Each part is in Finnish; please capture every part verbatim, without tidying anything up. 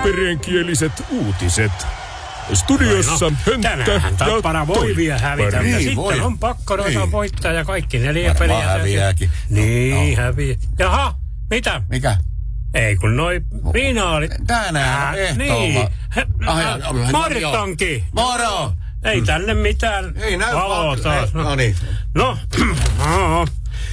tampereenkieliset uutiset. Studiossa no, Hönttä tänäänhän Tappara voi vielä hävitä, niin, ja sitten voi. on pakko noita Niin. voittaa ja kaikki neljä Varmaan peliä. häviääkin. Niin, No. häviää. Jaha, mitä? Mikä? Ei kun noi finaalit. Tänään ehtoolla. Niin. He- Ah, äh, ja- ja- Martonki. Moro! Ei tänne mitään. Ei näy valoa vaan. taas. Ei, no niin. No, no.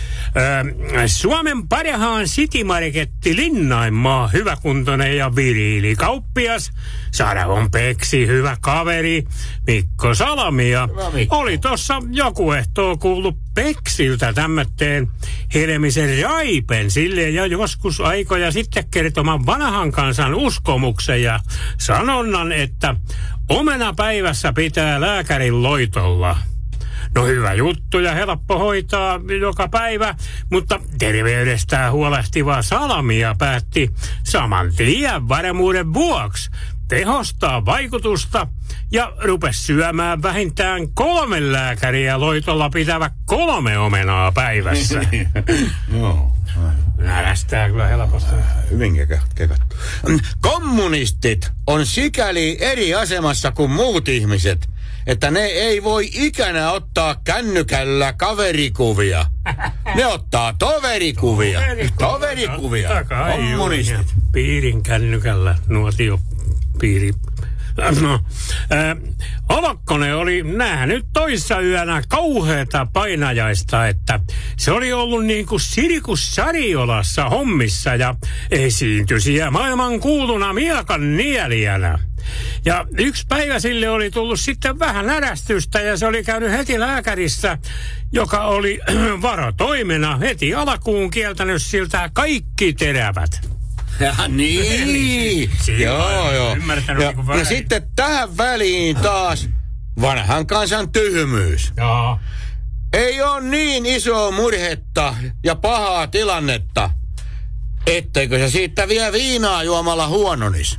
Ö, Suomen parhaan Citymarketti Linnainmaa, hyväkuntoinen ja viriili kauppias, Saravon Peksi, hyvä kaveri, Mikko Salamia. Mikko. Oli tossa joku ehtoo kuullut Peksiltä tämmötteen Helmisen Raipen sille jo joskus aikoja sitten kertoman vanhan kansan uskomuksen ja sanonnan, että omenapäivässä pitää lääkärin loitolla. No hyvä juttu ja helppo hoitaa joka päivä, mutta terveydestään huolehtiva Salamia päätti saman tien varmuuden vuoksi tehostaa vaikutusta ja rupesi syömään vähintään kolme lääkäriä loitolla pitävä kolme omenaa päivässä. Joo. Närästää kyllä helposti. Hyvin kekattu. Kommunistit on sikäli eri asemassa kuin muut ihmiset, että ne ei voi ikänä ottaa kännykällä kaverikuvia. Ne ottaa toverikuvia. Toverikuvia. Kommunistit. Piirin kännykällä nuotio piiri. No, äh, Olokkonen oli nähnyt toissa yönä kauheata painajaista, että se oli ollut niin kuin Sirkus Sariolassa hommissa ja esiintyi siellä maailman kuuluna miekan nielijänä. Ja yksi päivä sille oli tullut sitten vähän närästystä ja se oli käynyt heti lääkärissä, joka oli varotoimena heti alkuun kieltänyt siltä kaikki terävät. Ja niin. Joo, joo. Ja, ja sitten tähän väliin taas vanhan kansan tyhmyys. Joo. Ei ole niin isoa murhetta ja pahaa tilannetta, etteikö se siitä vie viinaa juomalla huononis.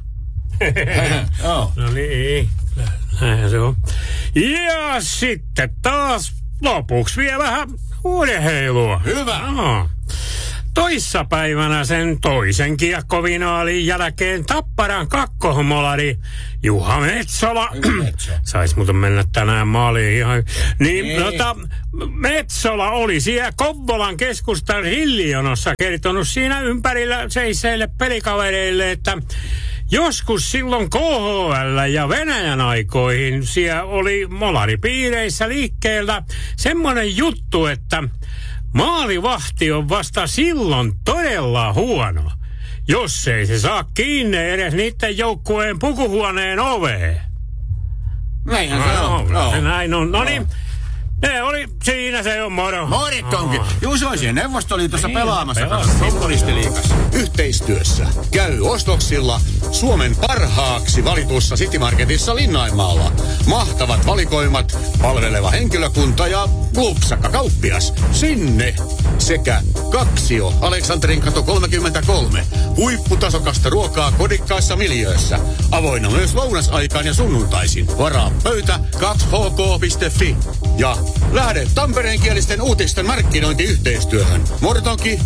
No niin, näinhän se on. Ja sitten taas lopuksi vielä vähän urheilua. Hyvä. No. Toissapäivänä sen toisen kiekkovinaalin jälkeen Tapparan kakkohomolari Juha Metsola. Sais muuten mennä tänään maaliin ihan. Niin, Ei. tota, Metsola oli siellä Kouvolan keskustan rillijonossa kertonut siinä ympärillä seiseille pelikavereille, että joskus silloin K H L ja Venäjän aikoihin siellä oli molaripiireissä liikkeellä semmoinen juttu, että maalivahti on vasta silloin todella huono, jos ei se saa kiinni edes niiden joukkueen pukuhuoneen oveen. Näinhän se on. No, näin on. No niin, ne oli, siinä se on moro. Morittonkin. Juuso on siellä Neuvostoliitossa Niin, pelaamassa pelaa. kanssa kommunistiliigassa. Yhteistyössä käy ostoksilla Suomen parhaaksi valitussa Citymarketissa Linnainmaalla. Mahtavat valikoimat, palveleva henkilökunta ja glupsakka kauppias. Sinne sekä Kaksio, Aleksanterin kato kolmekymmentäkolme. Huipputasokasta ruokaa kodikkaissa miljöössä. Avoinna myös lounasaikaan ja sunnuntaisin. Varaa pöytä kaksi h k piste f i. Ja lähde tampereenkielisten uutisten markkinointiyhteistyöhön. Mortonki